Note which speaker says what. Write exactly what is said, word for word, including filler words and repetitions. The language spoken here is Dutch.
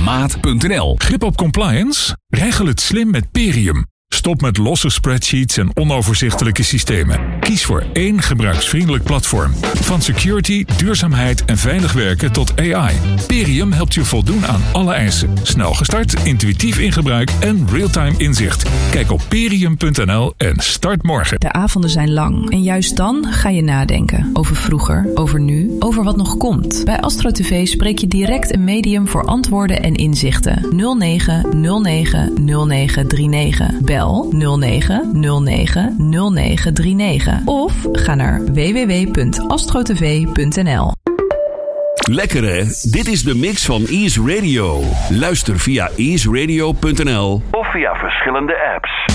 Speaker 1: maat punt n l. Grip op compliance? Regel het slim met Perium. Stop met losse spreadsheets en onoverzichtelijke systemen. Kies voor één gebruiksvriendelijk platform. Van security, duurzaamheid en veilig werken tot A I. Perium helpt je voldoen aan alle eisen. Snel gestart, intuïtief in gebruik en real-time inzicht. Kijk op perium punt n l en start morgen.
Speaker 2: De avonden zijn lang en juist dan ga je nadenken. Over vroeger, over nu, over wat nog komt. Bij Astro T V spreek je direct een medium voor antwoorden en inzichten. nul negen nul negen nul negen drie negen. Bel nul negen nul negen nul negen drie negen of ga naar w w w punt astrotv punt n l.
Speaker 3: Lekker hè? Dit is de mix van Ease Radio. Luister via ease radio punt n l of via verschillende apps.